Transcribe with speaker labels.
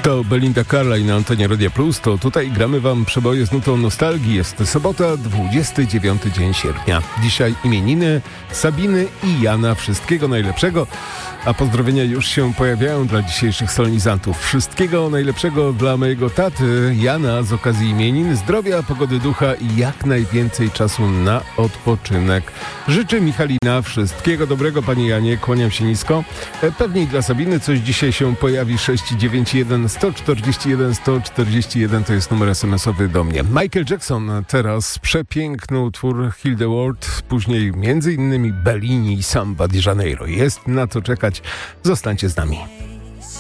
Speaker 1: To Belinda Carlisle na antenie Radia Plus. To tutaj gramy wam przeboje z nutą nostalgii. Jest sobota, 29 dzień sierpnia. Dzisiaj imieniny Sabiny i Jana. Wszystkiego najlepszego. A pozdrowienia już się pojawiają dla dzisiejszych solenizantów. Wszystkiego najlepszego dla mojego taty Jana z okazji imienin. Zdrowia, pogody ducha i jak najwięcej czasu na odpoczynek. Życzę Michalina. Wszystkiego dobrego, panie Janie. Kłaniam się nisko. Pewnie i dla Sabiny coś dzisiaj się pojawi. 691 141 141 to jest numer SMS-owy do mnie. Michael Jackson teraz przepiękny utwór Heal the World. Później m.in. Bellini i Samba di Janeiro. Jest na co czekać. Zostańcie z nami.